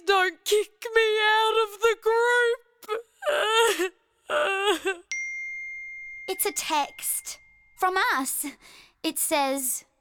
don't kick me out of the group. It's a text from us. It says,